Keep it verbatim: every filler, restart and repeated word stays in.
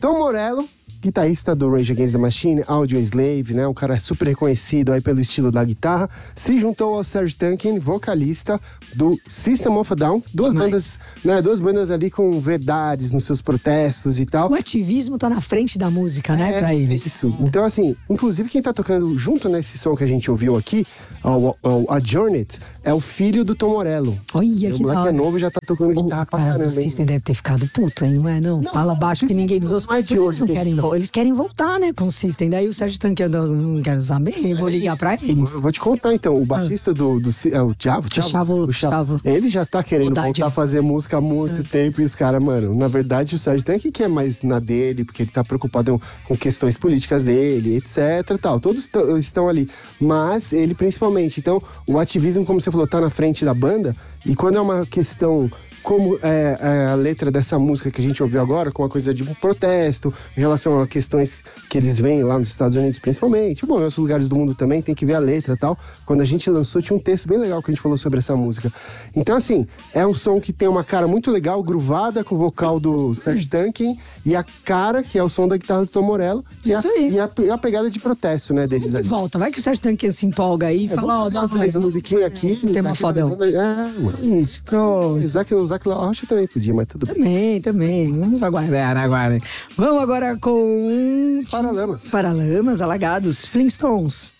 Tom Morello, guitarrista do Rage Against the Machine, Audioslave, né? Um cara super reconhecido aí pelo estilo da guitarra. Se juntou ao Serj Tankian, vocalista do System of a Down. Duas Mas... bandas, né? Duas bandas ali com verdades nos seus protestos e tal. O ativismo tá na frente da música, né? É, pra eles. Isso. Então, assim, inclusive quem tá tocando junto nesse som que a gente ouviu aqui, o, o, a Journey, é o filho do Tom Morello. Olha o que moleque da é novo e já tá tocando guitarra o pra cara caramba, do hein? System deve ter ficado puto, hein? Não é, não? Não, Fala baixo que ninguém dos outros. não é de Eles hoje não que querem, vo- eles querem voltar, né, com o System. Daí o Serj Tankian não, não quero saber, eu vou ligar pra eles. Eu vou te contar então, o baixista do, do é o Chavo, O Chavo, o Chavo. ele já tá querendo Verdade. voltar a fazer música há muito tempo e os caras, mano, na verdade o Sérgio Tankian que é mais na dele, porque ele tá preocupado com questões políticas dele, etc, tal, todos tão- estão ali, mas ele principalmente, então o ativismo, como você falou, tá na frente da banda, e quando é uma questão como é, é a letra dessa música que a gente ouviu agora, com uma coisa de um protesto, em relação a questões que eles veem lá nos Estados Unidos principalmente, bom, em outros lugares do mundo também, tem que ver a letra e tal. Quando a gente lançou, tinha um texto bem legal que a gente falou sobre essa música. Então, assim, é um som que tem uma cara muito legal, groovada, com o vocal do Serj Tankian, e a cara, que é o som da guitarra do Tom Morello, e a, Isso aí. e a, e a pegada de protesto, né, deles De ali. volta, vai que o Serj Tankian se empolga aí e É, fala, ó, vamos dá fazer mais uma musiquinha aqui. Sistema daqui fodão. fazendo- É, mano. Isso, pronto. O Zac, o Zac La Rocha também podia, mas tudo bem. Também, também. Vamos aguardar agora. Vamos agora com Paralamas. Paralamas, Alagados, Flintstones.